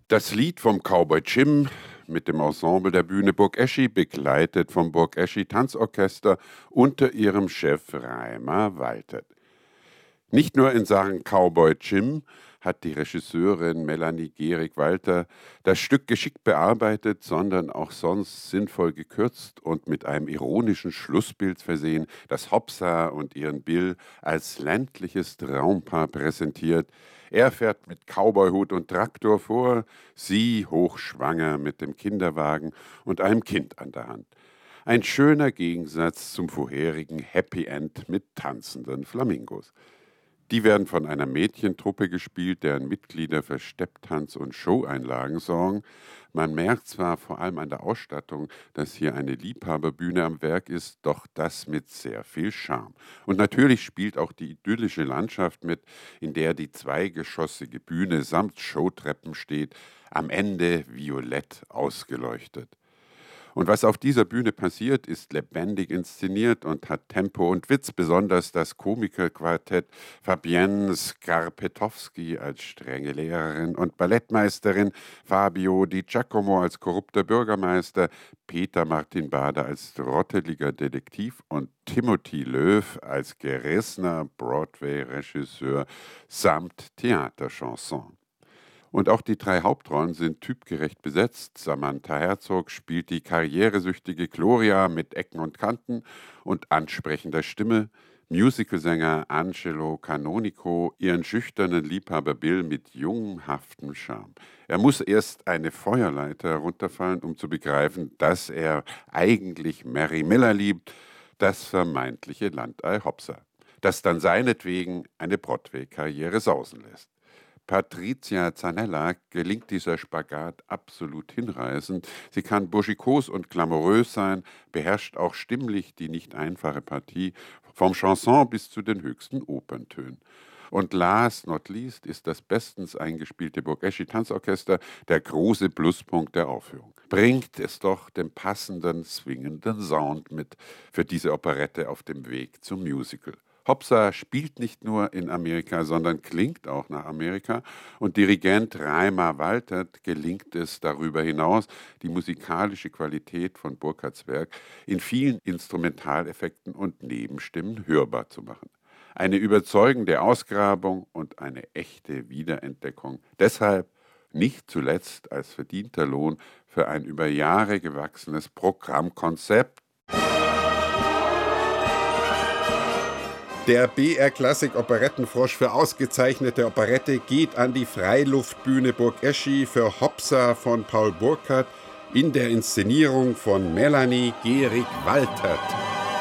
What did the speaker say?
Das Lied vom Cowboy Jim mit dem Ensemble der Bühne Burg Eschi, begleitet vom Burg Eschi Tanzorchester unter ihrem Chef Reimer Waltert. Nicht nur in Sachen Cowboy Jim hat die Regisseurin Melanie Gehrig-Walter das Stück geschickt bearbeitet, sondern auch sonst sinnvoll gekürzt und mit einem ironischen Schlussbild versehen, das Hopsa und ihren Bill als ländliches Traumpaar präsentiert. Er fährt mit Cowboyhut und Traktor vor, sie hochschwanger mit dem Kinderwagen und einem Kind an der Hand. Ein schöner Gegensatz zum vorherigen Happy End mit tanzenden Flamingos. Die werden von einer Mädchentruppe gespielt, deren Mitglieder für Stepptanz und Showeinlagen sorgen. Man merkt zwar vor allem an der Ausstattung, dass hier eine Liebhaberbühne am Werk ist, doch das mit sehr viel Charme. Und natürlich spielt auch die idyllische Landschaft mit, in der die zweigeschossige Bühne samt Showtreppen steht, am Ende violett ausgeleuchtet. Und was auf dieser Bühne passiert, ist lebendig inszeniert und hat Tempo und Witz, besonders das Komikerquartett Fabienne Skarpetowski als strenge Lehrerin und Ballettmeisterin, Fabio Di Giacomo als korrupter Bürgermeister, Peter Martin Bader als trotteliger Detektiv und Timothy Löw als gerissener Broadway-Regisseur samt Theaterchanson. Und auch die drei Hauptrollen sind typgerecht besetzt. Samantha Herzog spielt die karrieresüchtige Gloria mit Ecken und Kanten und ansprechender Stimme. Musicalsänger Angelo Canonico ihren schüchternen Liebhaber Bill mit jungenhaftem Charme. Er muss erst eine Feuerleiter herunterfallen, um zu begreifen, dass er eigentlich Mary Miller liebt, das vermeintliche Landei Hopsa, das dann seinetwegen eine Broadway-Karriere sausen lässt. Patricia Zanella gelingt dieser Spagat absolut hinreißend. Sie kann burschikos und glamourös sein, beherrscht auch stimmlich die nicht einfache Partie, vom Chanson bis zu den höchsten Operntönen. Und last not least ist das bestens eingespielte Burg Eschi Tanzorchester der große Pluspunkt der Aufführung. Bringt es doch den passenden, swingenden Sound mit für diese Operette auf dem Weg zum Musical. Hopsa spielt nicht nur in Amerika, sondern klingt auch nach Amerika. Und Dirigent Reimer Waltert gelingt es darüber hinaus, die musikalische Qualität von Burkhards Werk in vielen Instrumentaleffekten und Nebenstimmen hörbar zu machen. Eine überzeugende Ausgrabung und eine echte Wiederentdeckung. Deshalb nicht zuletzt als verdienter Lohn für ein über Jahre gewachsenes Programmkonzept. Der BR Klassik Operettenfrosch für ausgezeichnete Operette geht an die Freiluftbühne Burg Eschi für Hopsa von Paul Burkhardt in der Inszenierung von Melanie Gehrig-Waltert.